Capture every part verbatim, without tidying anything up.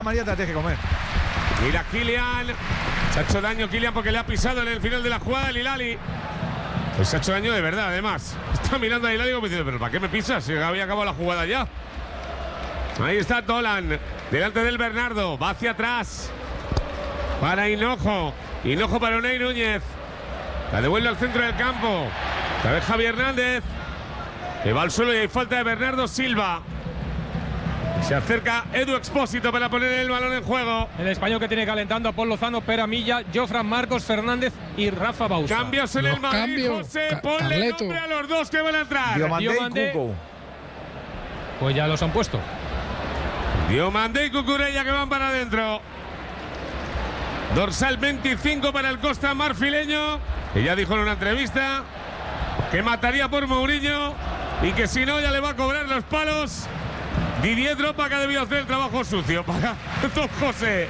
María, te la tienes que comer. Mira Kylian. Se ha hecho daño Kylian porque le ha pisado en el final de la jugada el Hilali. Pues se ha hecho daño de verdad, además. Está mirando a Hilali como diciendo, pero ¿para qué me pisas? Si había acabado la jugada ya. Ahí está Dolan. Delante del Bernardo. Va hacia atrás. Para Hinojo. Hinojo para Unai Núñez. La devuelve al centro del campo. La vez Javi Hernández. Que va al suelo y hay falta de Bernardo Silva. Se acerca Edu Expósito para poner el balón en juego. El español que tiene calentando a Paul Lozano, Pera Milla, Jofran Marcos Fernández y Rafa Bauza. Cambios en Los el Madrid, cambios, José. Ca Ponle Carleto. nombre a los dos que van a entrar. Diomandé y Diomandé. Cuco. Pues ya los han puesto. Diomandé y Cucurella que van para adentro. Dorsal veinticinco para el Costa Marfileño, que ya dijo en una entrevista que mataría por Mourinho y que si no ya le va a cobrar los palos. Didier Drogba, que ha debido hacer el trabajo sucio para Don José.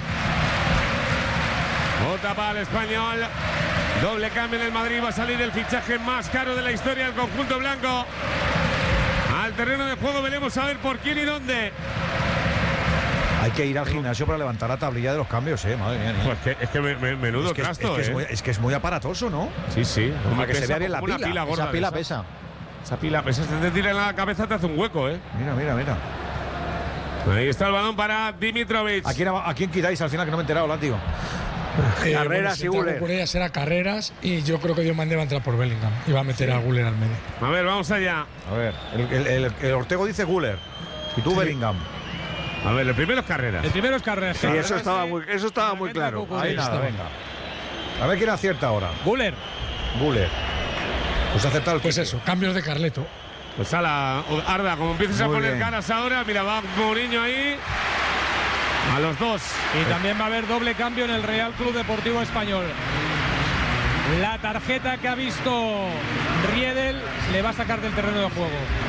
Bota para el español. Doble cambio en el Madrid. Va a salir el fichaje más caro de la historia del conjunto blanco. Al terreno de juego veremos a ver por quién y dónde. Hay que ir al gimnasio para levantar la tablilla de los cambios, eh. Madre mía. Pues que, es que me, me, menudo es que, trasto, es, que eh. es, muy, es que es muy aparatoso, ¿no? Sí, sí. Para que se vea bien la Una pila. pila gorda Esa pila de esa. pesa. Esa pila pesa. Si te tira en la cabeza te hace un hueco, eh. Mira, mira, mira. Ahí está el balón para Dimitrovic. ¿A quién, a quién quitáis al final, que no me he enterado, látigo? Eh, Carreras bueno, si y entra Güler. Cucurella será Carreras y yo creo que Diomandé va a entrar por Bellingham y va a meter a Güler al medio. A ver, vamos allá. A ver, el, el, el, el Ortego dice Güler y tú Sí. Bellingham. A ver, el primero es Carreras. El primero es Carreras. Sí, eso estaba muy, eso estaba muy claro. Ahí nada, venga. A ver quién acierta ahora. Güler. Güler. Pues ha acertado el Pues Quique. eso, cambios de Carleto. Pues a la Arda, como empieces a Muy poner bien. caras ahora, mira, va Mourinho ahí. A los dos. Y también va a haber doble cambio en el Real Club Deportivo Español. La tarjeta que ha visto Riedel le va a sacar del terreno de juego.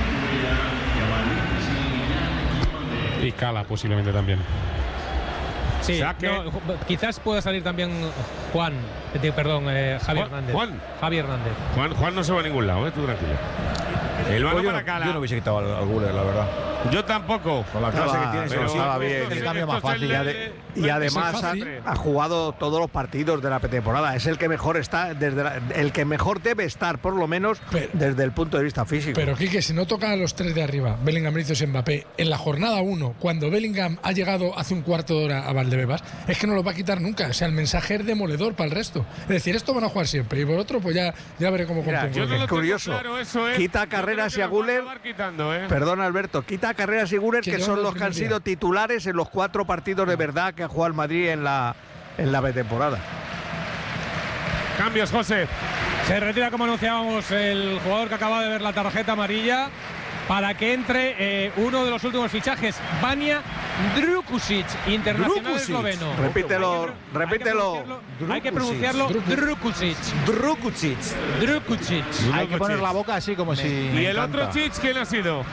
Y Cala posiblemente también. Sí, Saque. no, quizás pueda salir también Juan, eh, perdón, eh, Javi Juan- Hernández. Juan. Javi Hernández. Juan, Juan no se va a ningún lado, eh, tú tranquilo. El balón Pues yo, para no, Cala. yo no hubiese quitado al, al Güler, la verdad. Yo tampoco. Con la clase Estaba- que tiene. pero sí, estaba sí, bien. es el cambio más Esto es el fácil. Y, de- ade- y además ha, fácil. ha jugado todos los partidos de la pretemporada. Es el que mejor está, desde la- el que mejor debe estar, por lo menos Pero- desde el punto de vista físico. Pero Quique, si no tocan a los tres de arriba, Bellingham, Vinicius y Mbappé, en la jornada uno, cuando Bellingham ha llegado hace un cuarto de hora a Valdebebas, es que no lo va a quitar nunca. O sea, el mensaje es demoledor para el resto. Es decir, esto van a jugar siempre y por otro, pues ya, ya veré cómo Mira, compongo. Yo no Es lo tengo curioso. claro, eso, eh. Quita Yo Carreras creo y que a nos van Güler. acabar quitando, eh. Perdona, Alberto, quita a Carreras y Güler, Que que llevan son el los que han primer sido día. titulares en los cuatro partidos de verdad que ha jugado el Madrid en la, en la pretemporada. Cambios, José. Se retira, como anunciábamos, el jugador que acaba de ver la tarjeta amarilla para que entre eh, uno de los últimos fichajes, Vanja Drukusic, internacional Drukusic. esloveno. Repítelo, Hay que repítelo. pronunciarlo- Hay que pronunciarlo Drukusic. Drukucic. Drukusic. Hay que poner la boca así como si. ¿Y el otro Chich quién ha sido?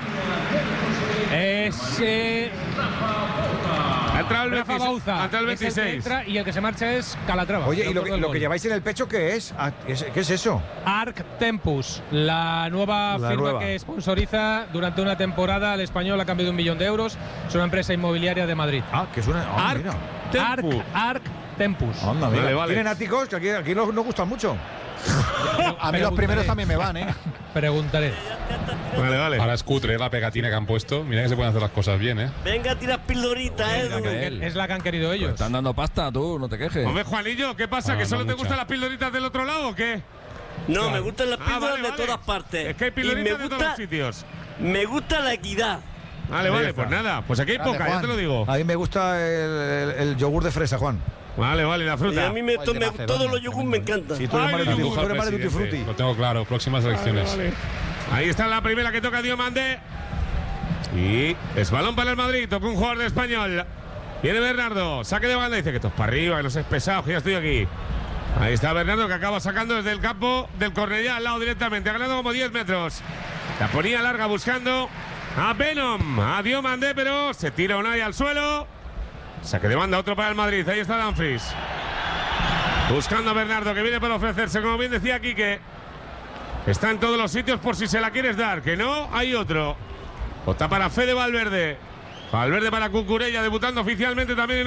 Es eh, Ha entrado el Rafa veintiséis. Bauza. Ha entrado el Es el que veintiséis. entra y el que se marcha es Calatrava. Oye, el ¿y lo autor que, del lo gol. que lleváis en el pecho qué es? Ah, ¿qué es, qué es eso? Arc Tempus, la nueva La firma nueva. que sponsoriza durante una temporada al español a cambio de un millón de euros. Es una empresa inmobiliaria de Madrid. Ah, que suena. Ah, Arc mira. Tempu. Arc, Arc Tempus. Anda, mira. Vale, vale. ¿Tienen áticos? Que aquí, aquí nos, nos gustan mucho. A mí los primeros también me van, ¿eh? Preguntaré. Vale, vale. Ahora es cutre la pegatina que han puesto. Mira que se pueden hacer las cosas bien, ¿eh? Venga, tira pildorita, eh. Mira que él. Es la que han querido ellos. Están dando pasta, tú, no te quejes. Hombre, Juanillo, ¿qué pasa? Ah, ¿Que no solo te mucha. gustan las pildoritas del otro lado o qué? No, me gustan las Ah, píldoras vale, de vale. todas partes. Es que hay y me pildoritas de todos gusta, los sitios. me gusta la equidad. Vale, Ahí vale, está. pues nada. Pues aquí hay Grande, poca, ya Juan. te lo digo. A mí me gusta el, el- el yogur de fresa, Juan. Vale, vale, la Y fruta. a mí me, O el de me- Macedonia, todos los yogur me encantan. Si tú eres Ay, más de el tutti- yogur, tú eres más de tutti Presidente, frutti. Lo tengo claro, próximas elecciones. Ahí está la primera que toca Diomandé. Y es balón para el Madrid. Tocó un jugador de español. Viene Bernardo. Saque de banda. Dice que esto es para arriba, que no seas pesado, que ya estoy aquí. Ahí está Bernardo, que acaba sacando desde el campo del Cornellá al lado directamente. Ha ganado como diez metros. La ponía larga buscando a Venom. A Diomandé, pero se tira Unai al suelo. Saque de banda, otro para el Madrid. Ahí está Dumfries. Buscando a Bernardo, que viene para ofrecerse, como bien decía Quique. Está en todos los sitios por si se la quieres dar. Que no, hay otro. Está para Fede Valverde. Valverde para Cucurella, debutando oficialmente también en